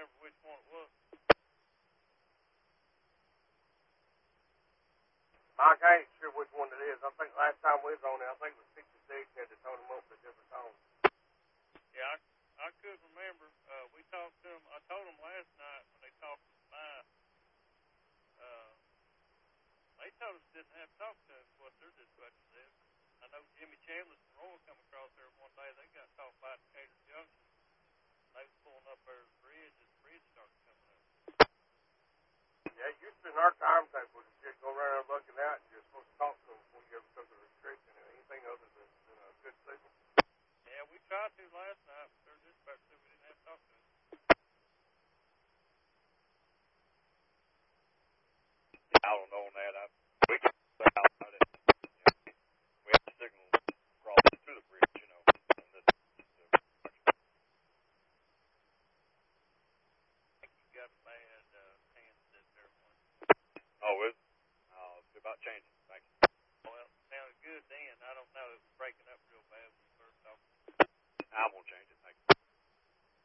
remember which one it was. Mike, I ain't sure which one it is. I think last time we was on there, I think it was 66 had to tone them up to different tones. Yeah, I could remember. We talked to them. I told them last night when they talked to mine. They told us didn't have to talk to us what their dispatcher said. I know Jimmy Chandler and Roy come across there one day. They got talked by Decatur Junction. They was pulling up there at the bridge, and the bridge started coming up. Yeah, it used to be in our timetable to just go around and looking out and you're supposed to talk to them before you ever took a restriction or anything other than a good signal. Yeah, we tried to last night, but their dispatcher said we didn't have to talk to them. I don't know on that. We can say out about it. We have to signal across to the bridge, you know. And this, I think you got a bad handset there, one. oh, it's about changing.